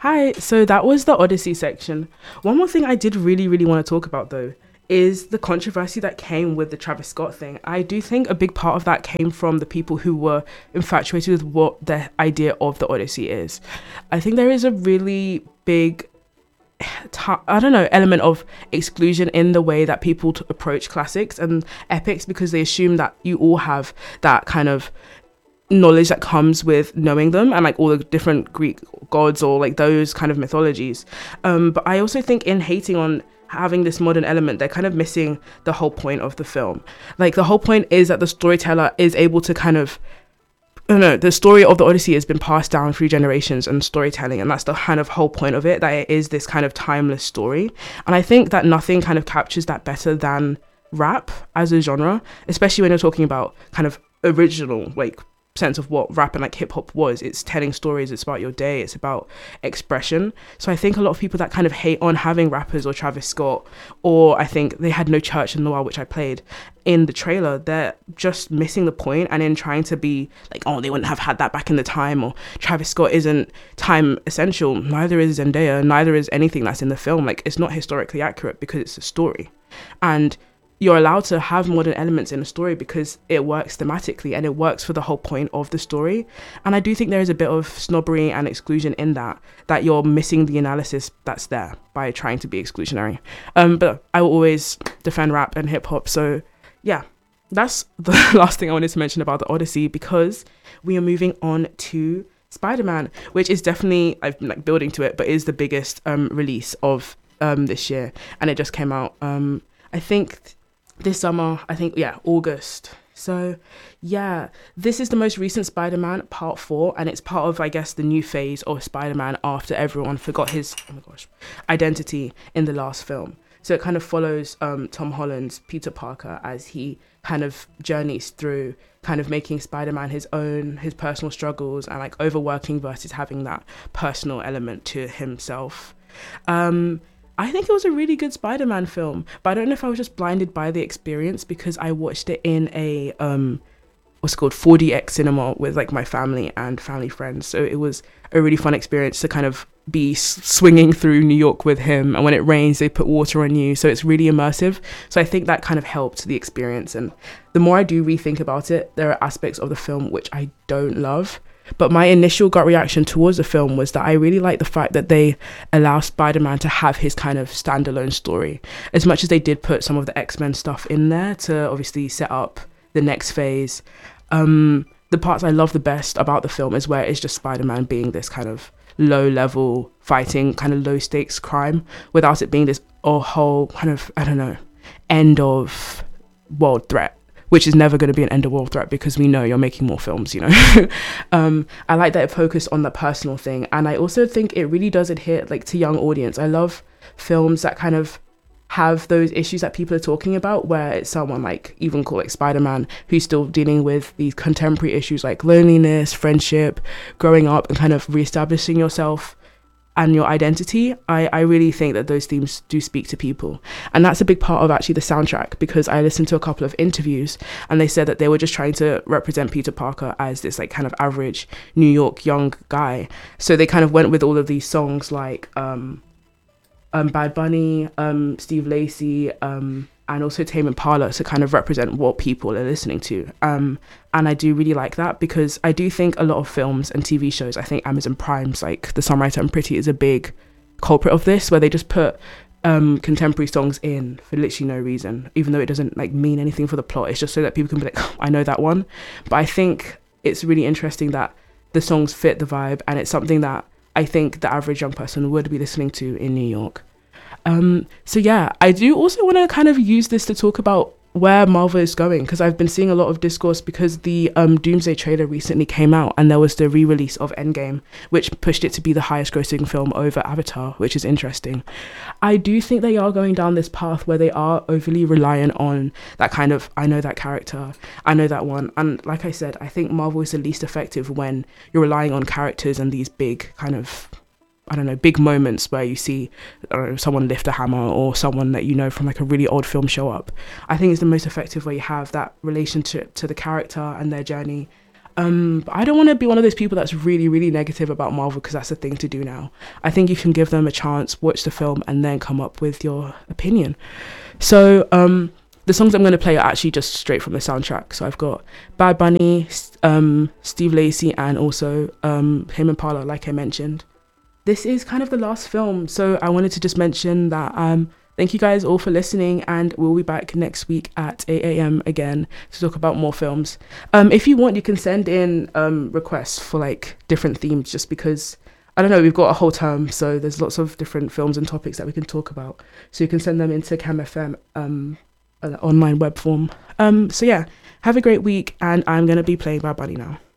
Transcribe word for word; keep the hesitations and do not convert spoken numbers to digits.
Hi, so that was the Odyssey section. One more thing I did really, really want to talk about though is the controversy that came with the Travis Scott thing. I do think a big part of that came from the people who were infatuated with what the idea of the Odyssey is. I think there is a really big t- I don't know, element of exclusion in the way that people t- approach classics and epics, because they assume that you all have that kind of knowledge that comes with knowing them and like all the different Greek gods or like those kind of mythologies. Um, but I also think in hating on having this modern element, they're kind of missing the whole point of the film. Like the whole point is that the storyteller is able to kind of, I don't know, the story of the Odyssey has been passed down through generations and storytelling, and that's the kind of whole point of it, that it is this kind of timeless story. And I think that nothing kind of captures that better than rap as a genre, especially when you're talking about kind of original like sense of what rap and like hip hop was. It's telling stories, it's about your day, it's about expression. So I think a lot of people that kind of hate on having rappers or Travis Scott, or I think they had No Church in the Wild, which I played in the trailer, they're just missing the point, and in trying to be like, oh, they wouldn't have had that back in the time, or Travis Scott isn't time essential, neither is Zendaya, neither is anything that's in the film. Like, it's not historically accurate because it's a story, and you're allowed to have modern elements in a story because it works thematically and it works for the whole point of the story. And I do think there is a bit of snobbery and exclusion in that, that you're missing the analysis that's there by trying to be exclusionary. Um, but I will always defend rap and hip hop. So yeah, that's the last thing I wanted to mention about the Odyssey, because we are moving on to Spider-Man, which is definitely, I've been like building to it, but is the biggest um, release of um, this year. And it just came out, um, I think, this summer, I think, yeah, August. So, yeah, this is the most recent Spider-Man, part four, and it's part of, I guess, the new phase of Spider-Man after everyone forgot his, oh my gosh, identity in the last film. So it kind of follows um, Tom Holland's Peter Parker as he kind of journeys through kind of making Spider-Man his own, his personal struggles, and like overworking versus having that personal element to himself. Um... I think it was a really good Spider-Man film, but I don't know if I was just blinded by the experience because I watched it in a, um, what's it called, four D X cinema with like my family and family friends. So it was a really fun experience to kind of be s- swinging through New York with him. And when it rains, they put water on you. So it's really immersive. So I think that kind of helped the experience. And the more I do rethink about it, there are aspects of the film which I don't love. But my initial gut reaction towards the film was that I really like the fact that they allow Spider-Man to have his kind of standalone story, as much as they did put some of the X-Men stuff in there to obviously set up the next phase. Um, the parts I love the best about the film is where it's just Spider-Man being this kind of low-level fighting, kind of low-stakes crime, without it being this oh, whole kind of, I don't know, end of world threat, which is never going to be an end of world threat because we know you're making more films, you know. um, I like that it focused on the personal thing. And I also think it really does adhere like to young audience. I love films that kind of have those issues that people are talking about, where it's someone like, even called like Spider-Man, who's still dealing with these contemporary issues like loneliness, friendship, growing up and kind of reestablishing yourself and your identity. I, I really think that those themes do speak to people. And that's a big part of actually the soundtrack, because I listened to a couple of interviews and they said that they were just trying to represent Peter Parker as this like kind of average New York young guy. So they kind of went with all of these songs like um, um, Bad Bunny, um, Steve Lacy, um, and also Tame Impala to kind of represent what people are listening to. Um, and I do really like that, because I do think a lot of films and T V shows, I think Amazon Prime's like The Songwriter and Pretty is a big culprit of this, where they just put um, contemporary songs in for literally no reason, even though it doesn't like mean anything for the plot. It's just so that people can be like, oh, I know that one. But I think it's really interesting that the songs fit the vibe, and it's something that I think the average young person would be listening to in New York. Um, so yeah, I do also want to kind of use this to talk about where Marvel is going, because I've been seeing a lot of discourse because the um, Doomsday trailer recently came out and there was the re-release of Endgame, which pushed it to be the highest grossing film over Avatar, which is interesting. I do think they are going down this path where they are overly reliant on that kind of, I know that character, I know that one. And like I said, I think Marvel is the least effective when you're relying on characters and these big kind of, I don't know, big moments where you see, I don't know, someone lift a hammer or someone that you know from like a really old film show up. I think it's the most effective where you have that relationship to the character and their journey. Um, but I don't want to be one of those people that's really, really negative about Marvel, because that's the thing to do now. I think you can give them a chance, watch the film, and then come up with your opinion. So um, the songs I'm going to play are actually just straight from the soundtrack. So I've got Bad Bunny, um, Steve Lacy, and also um, Tame Impala, like I mentioned. This is kind of the last film, so I wanted to just mention that um, thank you guys all for listening, and we'll be back next week at eight a.m. again to talk about more films. Um, if you want, you can send in um, requests for like different themes, just because, I don't know, we've got a whole term, so there's lots of different films and topics that we can talk about. So you can send them into Cam F M, um, an online web form. Um, so yeah, have a great week, and I'm going to be playing Bad Bunny now.